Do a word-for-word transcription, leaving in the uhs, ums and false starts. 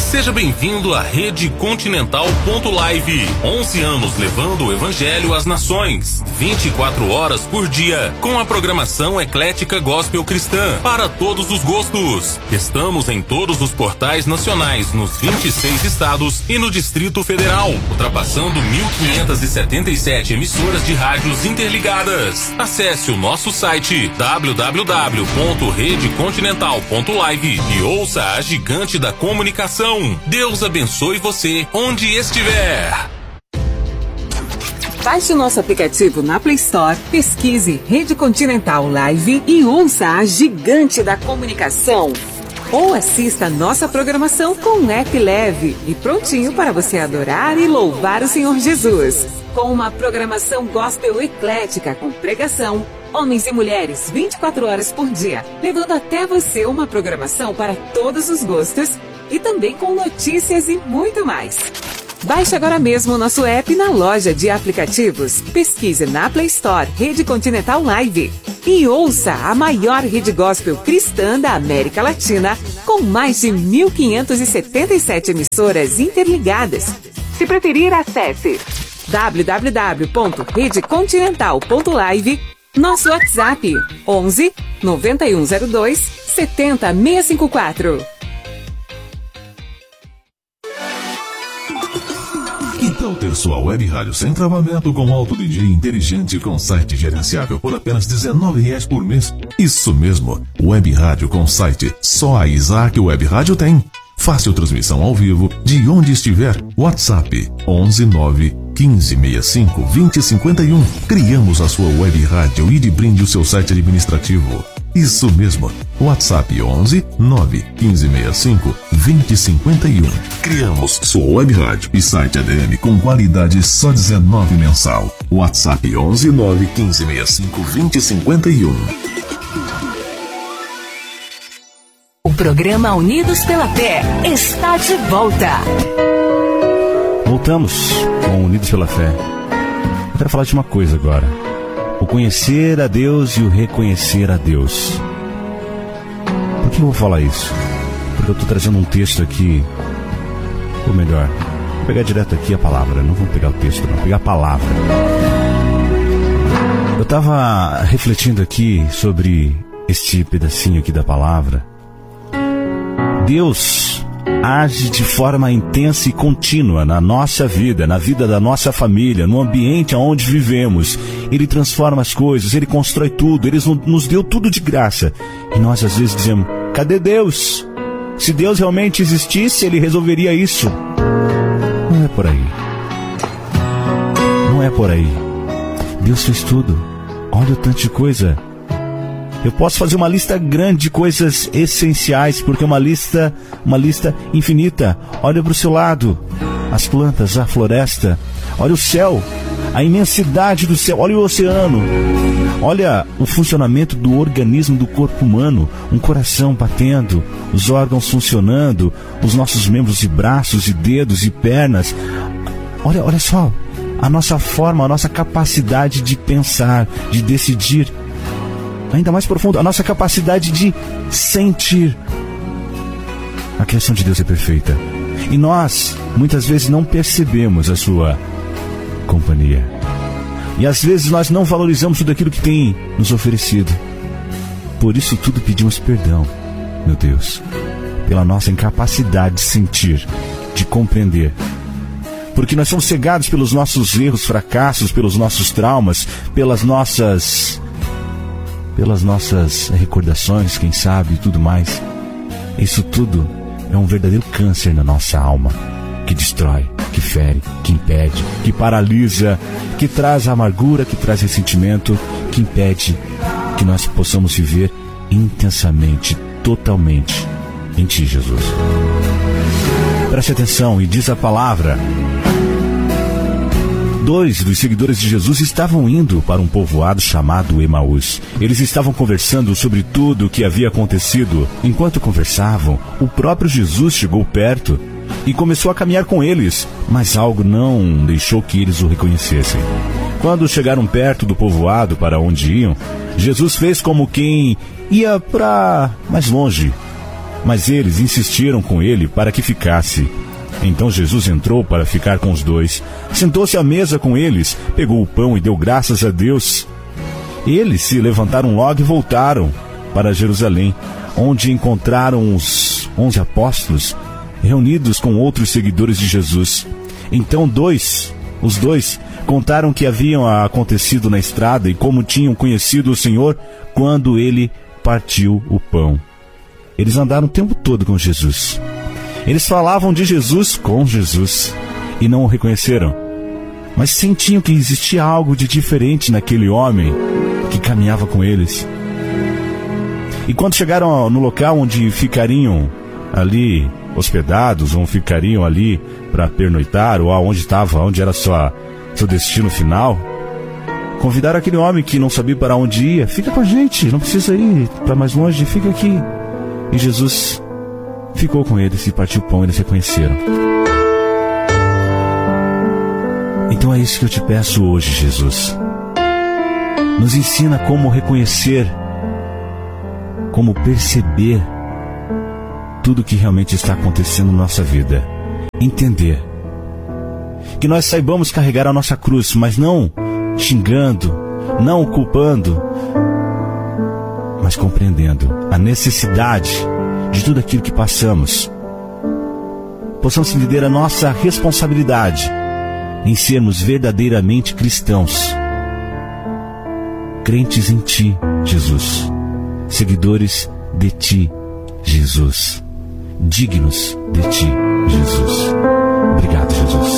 Seja bem-vindo à Rede Continental ponto live. onze anos levando o Evangelho às nações. vinte e quatro horas por dia, com a programação eclética gospel cristã para todos os gostos. Estamos em todos os portais nacionais, nos vinte e seis estados e no Distrito Federal, ultrapassando mil quinhentas e setenta e sete emissoras de rádios interligadas. Acesse o nosso site w w w ponto rede continental ponto live e ouça a gigante da comunicação. Deus abençoe você onde estiver. Baixe o nosso aplicativo na Play Store, pesquise Rede Continental Live e ouça a gigante da comunicação. Ou assista nossa programação com um app leve e prontinho para você adorar e louvar o Senhor Jesus. Com uma programação gospel eclética com pregação, homens e mulheres vinte e quatro horas por dia, levando até você uma programação para todos os gostos e também com notícias e muito mais. Baixe agora mesmo o nosso app na loja de aplicativos. Pesquise na Play Store Rede Continental Live e ouça a maior rede gospel cristã da América Latina, com mais de mil quinhentas e setenta e sete emissoras interligadas. Se preferir, acesse w w w ponto rede continental ponto live, nosso WhatsApp onze, noventa e um zero dois, setenta, seiscentos e cinquenta e quatro. Que tal ter sua web rádio sem travamento, com alto D J inteligente, com site gerenciável por apenas dezenove reais por mês? Isso mesmo, web rádio com site. Só a Isaac Web Rádio tem. Fácil transmissão ao vivo, de onde estiver. WhatsApp onze, nove, quinze, sessenta e cinco, vinte, cinquenta e um. Criamos a sua web rádio e de brinde o seu site administrativo. Isso mesmo, WhatsApp onze, nove, quinze, sessenta e cinco, vinte, cinquenta e um. Criamos sua web rádio e site A D M com qualidade só dezenove mensal. WhatsApp onze, nove, quinze, sessenta e cinco, vinte, cinquenta e um. O programa Unidos pela Fé está de volta. Voltamos com Unidos pela Fé. Eu quero falar de uma coisa agora: o conhecer a Deus e o reconhecer a Deus. Por que eu vou falar isso? Porque eu estou trazendo um texto aqui, ou melhor, vou pegar direto aqui a palavra. Não vou pegar o texto, não, vou pegar a palavra. Eu estava refletindo aqui sobre este pedacinho aqui da palavra. Deus age de forma intensa e contínua na nossa vida, na vida da nossa família, no ambiente onde vivemos. Ele transforma as coisas, Ele constrói tudo, Ele nos deu tudo de graça. E nós às vezes dizemos: cadê Deus? Se Deus realmente existisse, Ele resolveria isso. Não é por aí. Não é por aí. Deus fez tudo. Olha o tanto de coisa. Eu posso fazer uma lista grande de coisas essenciais, porque é uma lista, uma lista infinita. Olha para o seu lado, as plantas, a floresta. Olha o céu, a imensidade do céu. Olha o oceano. Olha o funcionamento do organismo do corpo humano. Um coração batendo, os órgãos funcionando, os nossos membros de braços, e dedos e pernas. Olha, olha só, a nossa forma, a nossa capacidade de pensar, de decidir. Ainda mais profundo, a nossa capacidade de sentir. A criação de Deus é perfeita. E nós, muitas vezes, não percebemos a sua companhia. E às vezes nós não valorizamos tudo aquilo que tem nos oferecido. Por isso tudo pedimos perdão, meu Deus, pela nossa incapacidade de sentir, de compreender. Porque nós somos cegados pelos nossos erros, fracassos, pelos nossos traumas, pelas nossas... pelas nossas recordações, quem sabe, e tudo mais. Isso tudo é um verdadeiro câncer na nossa alma, que destrói, que fere, que impede, que paralisa, que traz amargura, que traz ressentimento, que impede que nós possamos viver intensamente, totalmente em Ti, Jesus. Preste atenção, e diz a palavra: dois dos seguidores de Jesus estavam indo para um povoado chamado Emaús. Eles estavam conversando sobre tudo o que havia acontecido. Enquanto conversavam, o próprio Jesus chegou perto e começou a caminhar com eles, mas algo não deixou que eles o reconhecessem. Quando chegaram perto do povoado para onde iam, Jesus fez como quem ia para mais longe. mas eles insistiram com ele para que ficasse. Então Jesus entrou para ficar com os dois, sentou-se à mesa com eles, pegou o pão e deu graças a Deus. Eles se levantaram logo e voltaram para Jerusalém, onde encontraram os onze apóstolos reunidos com outros seguidores de Jesus. Então dois, os dois, contaram o que haviam acontecido na estrada e como tinham conhecido o Senhor quando ele partiu o pão. Eles andaram o tempo todo com Jesus. Eles falavam de Jesus com Jesus e não o reconheceram, mas sentiam que existia algo de diferente naquele homem que caminhava com eles. E quando chegaram no local onde ficariam ali hospedados, ou ficariam ali para pernoitar, ou aonde estava, onde era sua, seu destino final, convidaram aquele homem que não sabia para onde ia: fica com a gente, não precisa ir para mais longe, fica aqui. E Jesus ficou com eles e partiu o pão e eles reconheceram. Então é isso que eu te peço hoje, Jesus. Nos ensina como reconhecer, como perceber tudo que realmente está acontecendo na nossa vida. Entender. Que nós saibamos carregar a nossa cruz, mas não xingando, não culpando, mas compreendendo a necessidade de tudo aquilo que passamos. Possamos entender a nossa responsabilidade em sermos verdadeiramente cristãos, crentes em Ti, Jesus, seguidores de Ti, Jesus, dignos de Ti, Jesus. Obrigado, Jesus.